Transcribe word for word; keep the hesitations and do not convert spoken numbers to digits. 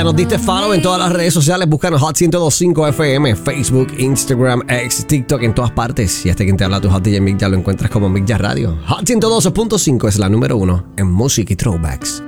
nos diste follow en todas las redes sociales. Búscanos Hot ciento dos punto cinco F M, Facebook, Instagram, X, TikTok, en todas partes. Y este quien te habla, tu Hot D J Mick, ya lo encuentras como Mick Ya Radio. Hot ciento dos punto cinco es la número uno en música y throwbacks.